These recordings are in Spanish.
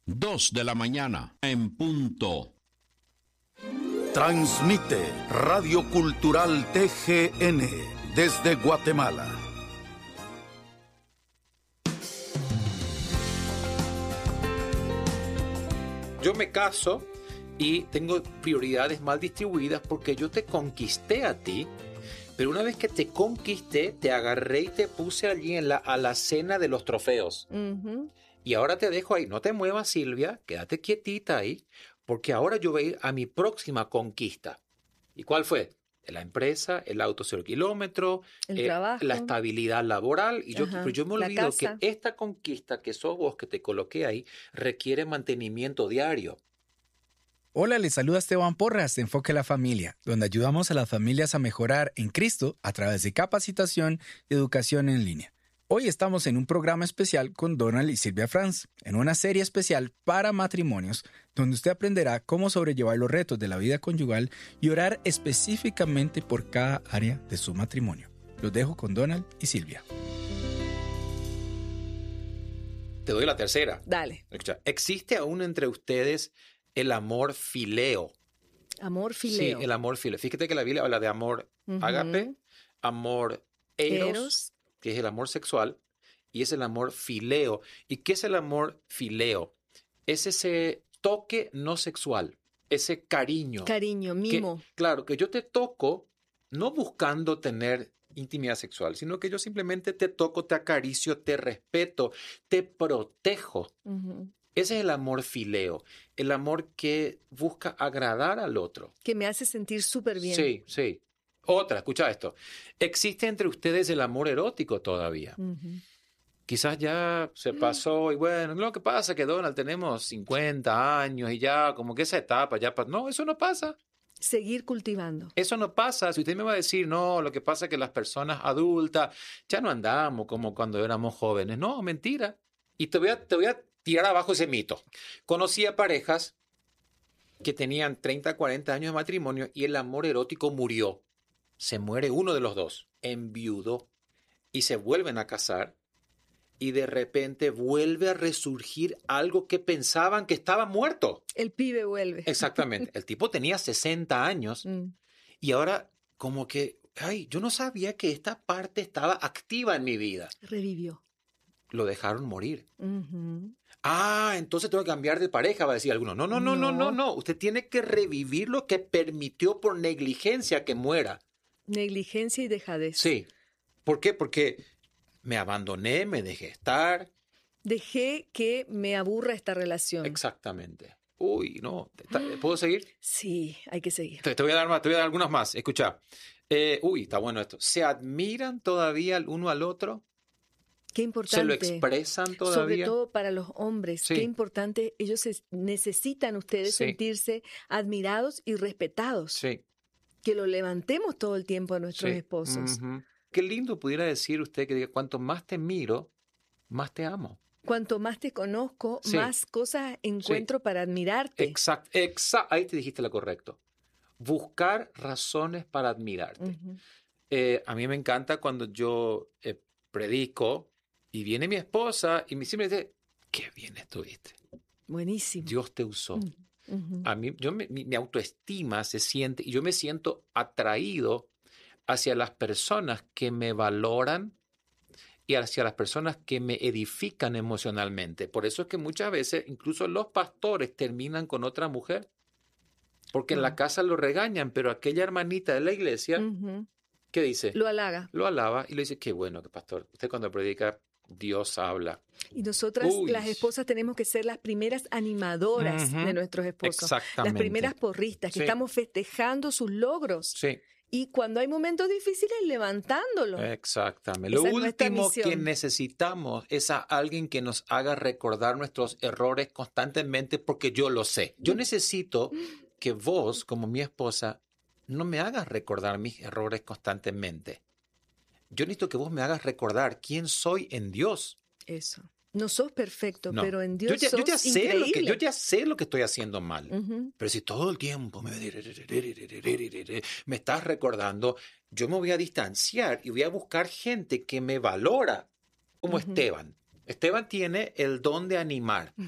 2:00 en punto. Transmite Radio Cultural TGN desde Guatemala. Yo me caso y tengo prioridades mal distribuidas porque yo te conquisté a ti, pero una vez que te conquisté, te agarré y te puse allí en la alacena de los trofeos. Uh-huh. Y ahora te dejo ahí. No te muevas, Silvia, quédate quietita ahí, porque ahora yo voy a ir a mi próxima conquista. ¿Y cuál fue? La empresa, el auto 0 kilómetro, el trabajo, la estabilidad laboral. Y pero yo me olvido que esta conquista que sos vos, que te coloqué ahí, requiere mantenimiento diario. Hola, les saluda Esteban Porras de Enfoque a la Familia, donde ayudamos a las familias a mejorar en Cristo a través de capacitación y educación en línea. Hoy estamos en un programa especial con Donald y Silvia Franz, en una serie especial para matrimonios, donde usted aprenderá cómo sobrellevar los retos de la vida conyugal y orar específicamente por cada área de su matrimonio. Los dejo con Donald y Silvia. Te doy la tercera. Dale. ¿Existe aún entre ustedes el amor fileo? Amor fileo. Sí, el amor fileo. Fíjate que la Biblia habla de amor ágape, amor eros, que es el amor sexual, y es el amor fileo. ¿Y qué es el amor fileo? Es ese toque no sexual, ese cariño. Cariño, mimo. Claro, que yo te toco no buscando tener intimidad sexual, sino que yo simplemente te toco, te acaricio, te respeto, te protejo. Uh-huh. Ese es el amor fileo, el amor que busca agradar al otro. Que me hace sentir súper bien. Sí, sí. Otra, escucha esto. ¿Existe entre ustedes el amor erótico todavía? Uh-huh. Quizás ya se pasó y bueno, lo que pasa es que Donald tenemos 50 años y ya como que esa etapa ya pasó. No, eso no pasa. Seguir cultivando. Eso no pasa. Si usted me va a decir, no, lo que pasa es que las personas adultas ya no andamos como cuando éramos jóvenes. No, mentira. Y te voy a tirar abajo ese mito. Conocí a parejas que tenían 30, 40 años de matrimonio y el amor erótico murió. Se muere uno de los dos, enviudó, y se vuelven a casar y de repente vuelve a resurgir algo que pensaban que estaba muerto. El pibe vuelve. Exactamente. El tipo tenía 60 años y ahora como que, ay, yo no sabía que esta parte estaba activa en mi vida. Revivió. Lo dejaron morir. Uh-huh. Ah, entonces tengo que cambiar de pareja, va a decir alguno. No. Usted tiene que revivir lo que permitió por negligencia que muera. Negligencia y dejadez. Sí. ¿Por qué? Porque me abandoné, me dejé estar. Dejé que me aburra esta relación. Exactamente. Uy, no. ¿Puedo seguir? Sí, hay que seguir. Te voy a dar más, te voy a dar algunas más. Escucha. Está bueno esto. ¿Se admiran todavía el uno al otro? Qué importante. ¿Se lo expresan todavía? Sobre todo para los hombres. Sí. Qué importante. Ellos necesitan ustedes sentirse admirados y respetados. Sí. Que lo levantemos todo el tiempo a nuestros esposos. Uh-huh. Qué lindo pudiera decir usted que diga, cuanto más te miro, más te amo. Cuanto más te conozco, más cosas encuentro para admirarte. Exacto. Ahí te dijiste lo correcto. Buscar razones para admirarte. Uh-huh. A mí me encanta cuando yo predico y viene mi esposa y me siempre dice, qué bien estuviste. Buenísimo. Dios te usó. Uh-huh. A mí, mi autoestima se siente y yo me siento atraído hacia las personas que me valoran y hacia las personas que me edifican emocionalmente. Por eso es que muchas veces incluso los pastores terminan con otra mujer porque en la casa lo regañan, pero aquella hermanita de la iglesia, ¿qué dice? Lo halaga. Lo alaba y le dice, qué bueno, pastor, usted cuando predica, Dios habla. Y nosotras, las esposas, tenemos que ser las primeras animadoras de nuestros esposos. Exactamente. Las primeras porristas, que estamos festejando sus logros. Sí. Y cuando hay momentos difíciles, levantándolos. Exactamente. Lo último que necesitamos es a alguien que nos haga recordar nuestros errores constantemente porque yo lo sé. Yo necesito que vos, como mi esposa, no me hagas recordar mis errores constantemente. Yo necesito que vos me hagas recordar quién soy en Dios. Eso. No sos perfecto, pero en Dios yo ya sos increíble. Yo ya sé lo que estoy haciendo mal. Pero si todo el tiempo me estás recordando, yo me voy a distanciar y voy a buscar gente que me valora, como Esteban. Esteban tiene el don de animar.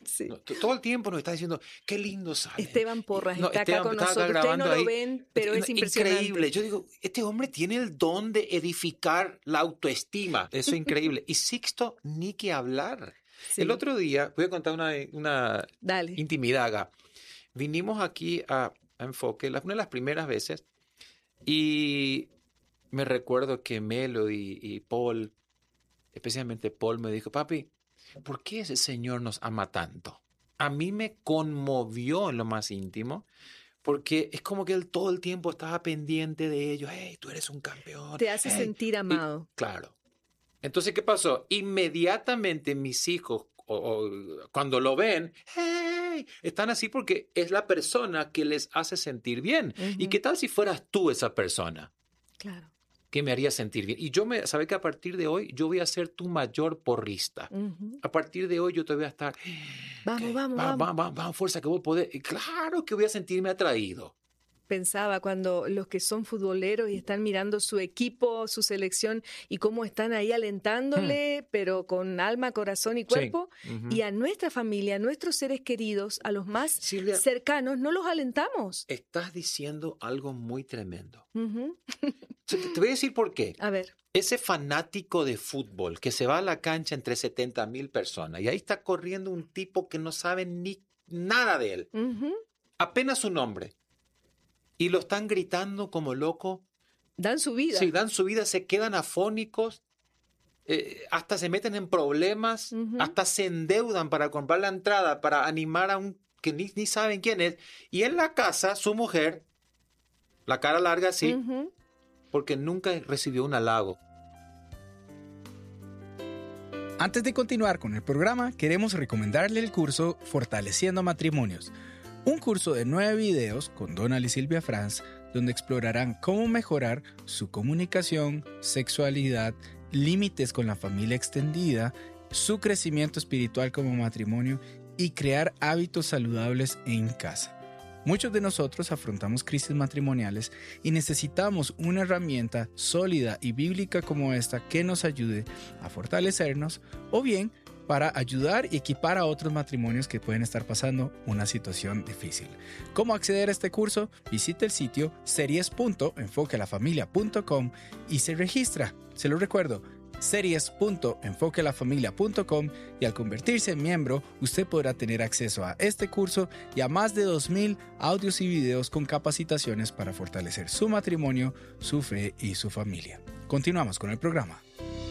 Sí. Todo el tiempo nos está diciendo, qué lindo sale. Esteban Porras está acá con nosotros. Ustedes no lo ven, pero es impresionante. Increíble. Yo digo, este hombre tiene el don de edificar la autoestima. Eso es increíble. Y Sixto, ni que hablar. Sí. El otro día, voy a contar una intimidad acá. Vinimos aquí a Enfoque, una de las primeras veces, y me recuerdo que Melody y Paul, especialmente Paul, me dijo, papi, ¿por qué ese Señor nos ama tanto? A mí me conmovió en lo más íntimo, porque es como que él todo el tiempo estaba pendiente de ellos. Hey, tú eres un campeón. Te hace sentir amado. Claro. Entonces, ¿qué pasó? Inmediatamente mis hijos, cuando lo ven, hey, están así porque es la persona que les hace sentir bien. Uh-huh. ¿Y qué tal si fueras tú esa persona? Claro. Que me haría sentir bien. Y sabes que a partir de hoy yo voy a ser tu mayor porrista. Uh-huh. A partir de hoy yo te voy a estar... Vamos, fuerza, que vos podés. Y claro que voy a sentirme atraído. Pensaba cuando los que son futboleros y están mirando su equipo, su selección, y cómo están ahí alentándole, pero con alma, corazón y cuerpo. Sí. Uh-huh. Y a nuestra familia, a nuestros seres queridos, a los más cercanos, no los alentamos. Estás diciendo algo muy tremendo. Uh-huh. Te voy a decir por qué. A ver. Ese fanático de fútbol que se va a la cancha entre 70,000 personas y ahí está corriendo un tipo que no sabe ni nada de él. Uh-huh. Apenas su nombre. Y lo están gritando como loco. Dan su vida. Sí, dan su vida, se quedan afónicos, hasta se meten en problemas, uh-huh. Hasta se endeudan para comprar la entrada, para animar a un que ni saben quién es. Y en la casa, su mujer, la cara larga así, uh-huh. Porque nunca recibió un halago. Antes de continuar con el programa, queremos recomendarle el curso Fortaleciendo Matrimonios. Un curso de 9 videos con Donald y Silvia Franz, donde explorarán cómo mejorar su comunicación, sexualidad, límites con la familia extendida, su crecimiento espiritual como matrimonio y crear hábitos saludables en casa. Muchos de nosotros afrontamos crisis matrimoniales y necesitamos una herramienta sólida y bíblica como esta que nos ayude a fortalecernos o bien para ayudar y equipar a otros matrimonios que pueden estar pasando una situación difícil. ¿Cómo acceder a este curso? Visite el sitio series.enfoquealafamilia.com y se registra. Se lo recuerdo, series.enfoquealafamilia.com, y al convertirse en miembro, usted podrá tener acceso a este curso y a más de 2,000 audios y videos con capacitaciones para fortalecer su matrimonio, su fe y su familia. Continuamos con el programa.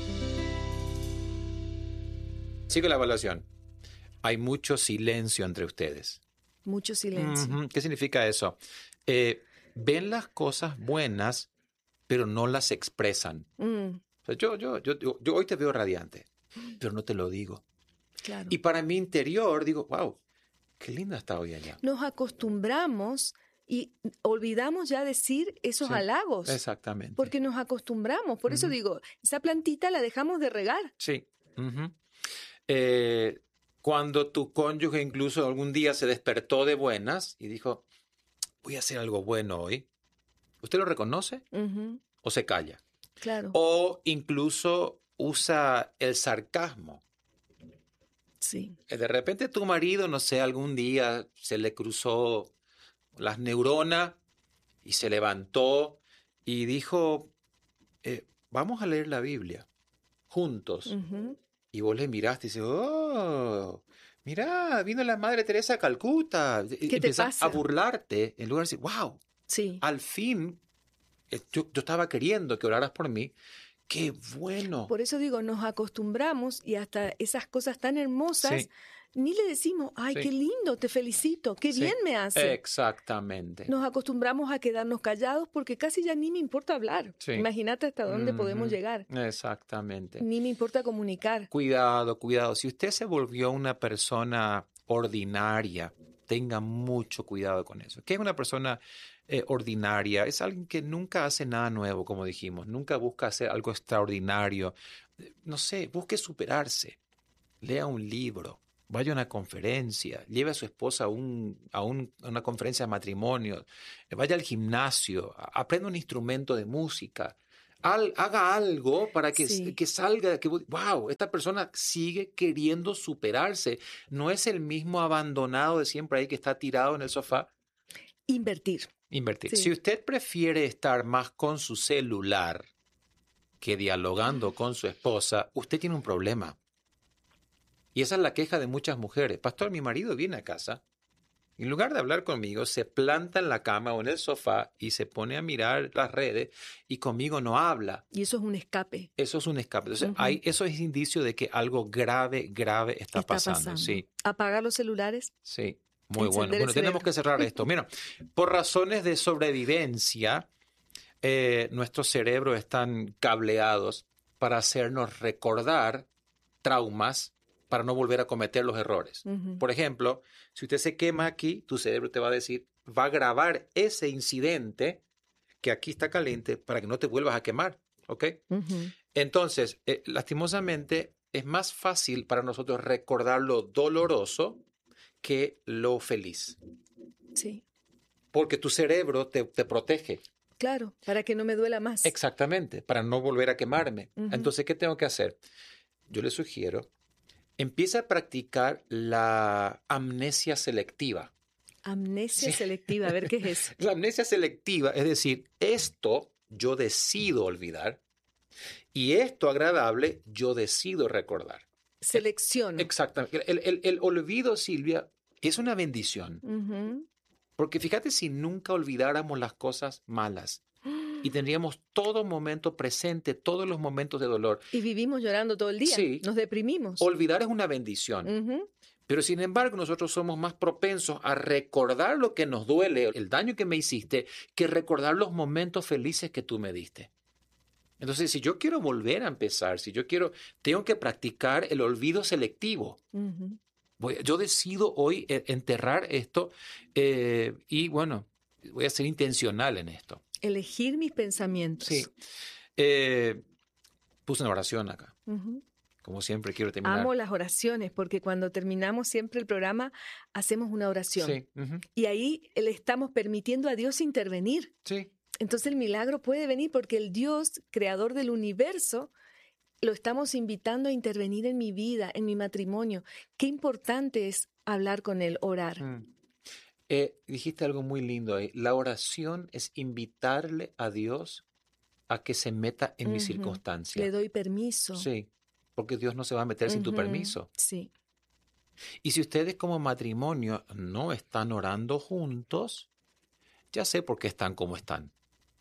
Sigo la evaluación. Hay mucho silencio entre ustedes. Mucho silencio. Uh-huh. ¿Qué significa eso? Ven las cosas buenas, pero no las expresan. O sea, yo hoy te veo radiante, pero no te lo digo. Claro. Y para mi interior digo, wow, qué linda está hoy allá. Nos acostumbramos y olvidamos ya decir esos halagos. Exactamente. Porque nos acostumbramos. Por eso digo, esa plantita la dejamos de regar. Sí. Uh-huh. Cuando tu cónyuge incluso algún día se despertó de buenas y dijo, voy a hacer algo bueno hoy, ¿usted lo reconoce? Uh-huh. ¿O se calla? Claro. O incluso usa el sarcasmo. Sí. De repente tu marido, no sé, algún día se le cruzó las neuronas y se levantó y dijo, vamos a leer la Biblia juntos. Uh-huh. Y vos le miraste y dices, oh, mirá, vino la Madre Teresa de Calcuta. ¿Qué te pasa? A burlarte en lugar de decir, wow, sí. Al fin, yo estaba queriendo que oraras por mí. ¡Qué bueno! Por eso digo, nos acostumbramos y hasta esas cosas tan hermosas, ni le decimos, ay, qué lindo, te felicito, qué bien me hace. Exactamente. Nos acostumbramos a quedarnos callados porque casi ya ni me importa hablar. Sí. Imagínate hasta dónde podemos llegar. Exactamente. Ni me importa comunicar. Cuidado. Si usted se volvió una persona ordinaria, tenga mucho cuidado con eso. ¿Qué es una persona ordinaria? Es alguien que nunca hace nada nuevo, como dijimos. Nunca busca hacer algo extraordinario. No sé, busque superarse. Lea un libro. Vaya a una conferencia, lleve a su esposa a una conferencia de matrimonio, vaya al gimnasio, aprenda un instrumento de música, haga algo para que, Sí. que salga, que, wow, esta persona sigue queriendo superarse. No es el mismo abandonado de siempre ahí que está tirado en el sofá. Invertir. Invertir. Sí. Si usted prefiere estar más con su celular que dialogando con su esposa, usted tiene un problema. Y esa es la queja de muchas mujeres. Pastor, mi marido viene a casa. En lugar de hablar conmigo, se planta en la cama o en el sofá y se pone a mirar las redes y conmigo no habla. Y eso es un escape. Eso es un escape. Entonces, Ujú. eso es indicio de que algo grave está pasando. Sí, Apagar los celulares. sí. Muy Encender bueno. el Bueno, tenemos cerebro. que cerrar esto. Mira, por razones de sobrevivencia, nuestros cerebros están cableados para hacernos recordar traumas para no volver a cometer los errores. Ujú. Por ejemplo, si usted se quema aquí, tu cerebro te va a decir, va a grabar ese incidente que aquí está caliente para que no te vuelvas a quemar, ¿ok? Ujú. Entonces, lastimosamente, es más fácil para nosotros recordar lo doloroso que lo feliz, Sí, porque tu cerebro te protege. claro, para que no me duela más. Exactamente, para no volver a quemarme. Ujú. Entonces, ¿qué tengo que hacer? Yo le sugiero, empieza a practicar la amnesia selectiva. Amnesia Sí. selectiva, a ver qué es eso. La amnesia selectiva es decir, esto yo decido olvidar y esto agradable yo decido recordar. Selecciono. Exactamente. El olvido, Silvia, es una bendición. Ujú. Porque fíjate si nunca olvidáramos las cosas malas y tendríamos todo momento presente, todos los momentos de dolor. Y vivimos llorando todo el día. Sí. Nos deprimimos. Olvidar es una bendición. Ujú. Pero sin embargo, nosotros somos más propensos a recordar lo que nos duele, el daño que me hiciste, que recordar los momentos felices que tú me diste. Entonces, si yo quiero volver a empezar, tengo que practicar el olvido selectivo. Ujú. Yo decido hoy enterrar esto y bueno, voy a ser intencional en esto. Elegir mis pensamientos. Sí. Puse una oración acá. Ujú. Como siempre quiero terminar. Amo las oraciones porque cuando terminamos siempre el programa hacemos una oración. Sí, ujú, Y ahí le estamos permitiendo a Dios intervenir. sí. Entonces el milagro puede venir porque el Dios, creador del universo, lo estamos invitando a intervenir en mi vida, en mi matrimonio. Qué importante es hablar con Él, orar. Mm. Dijiste algo muy lindo ahí. La oración es invitarle a Dios a que se meta en mi Ujú. circunstancia. Le doy permiso. Sí, porque Dios no se va a meter sin tu Ujú. permiso. Sí. Y si ustedes como matrimonio no están orando juntos, ya sé por qué están como están.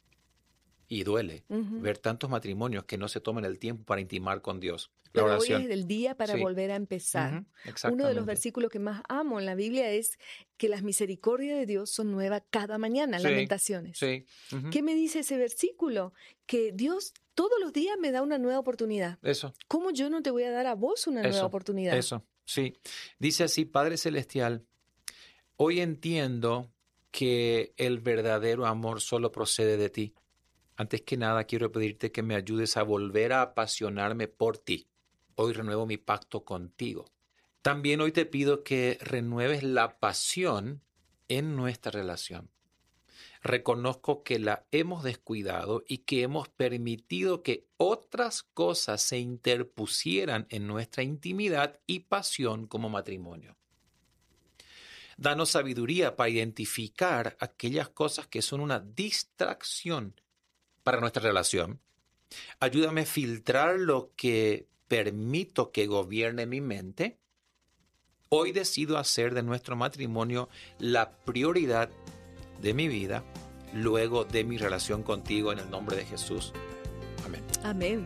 Y duele Ujú. ver tantos matrimonios que no se toman el tiempo para intimar con Dios. La Pero hoy oración. es el día para Sí. volver a empezar. Ujú, Uno de los exactamente. versículos que más amo en la Biblia es que las misericordias de Dios son nuevas cada mañana, Sí, Lamentaciones. Sí. Ujú. ¿Qué me dice ese versículo? Que Dios todos los días me da una nueva oportunidad. Eso. ¿Cómo yo no te voy a dar a vos una nueva oportunidad? Eso, sí. Dice así, Padre Celestial, hoy entiendo que el verdadero amor solo procede de ti. Antes que nada, quiero pedirte que me ayudes a volver a apasionarme por ti. Hoy renuevo mi pacto contigo. También hoy te pido que renueves la pasión en nuestra relación. Reconozco que la hemos descuidado y que hemos permitido que otras cosas se interpusieran en nuestra intimidad y pasión como matrimonio. Danos sabiduría para identificar aquellas cosas que son una distracción para nuestra relación. Ayúdame a filtrar lo que permito que gobierne mi mente. Hoy decido hacer de nuestro matrimonio la prioridad de mi vida, luego de mi relación contigo, en el nombre de Jesús. Amén. Amén.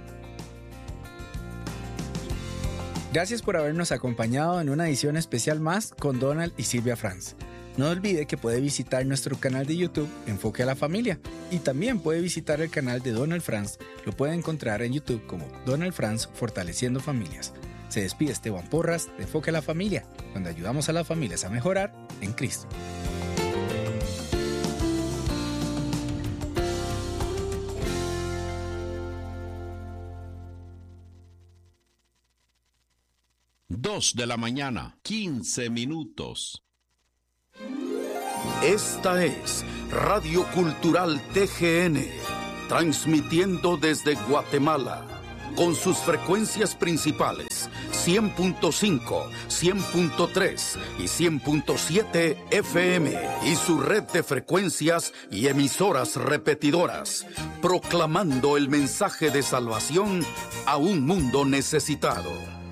Gracias por habernos acompañado en una edición especial más con Donald y Silvia Franz. No olvide que puede visitar nuestro canal de YouTube Enfoque a la Familia y también puede visitar el canal de Donald Franz. Lo puede encontrar en YouTube como Donald Franz Fortaleciendo Familias. Se despide Esteban Porras de Enfoque a la Familia, donde ayudamos a las familias a mejorar en Cristo. Dos de la mañana, 15 minutos. Esta es Radio Cultural TGN transmitiendo desde Guatemala, con sus frecuencias principales 100.5, 100.3 y 100.7 FM y su red de frecuencias y emisoras repetidoras, proclamando el mensaje de salvación a un mundo necesitado.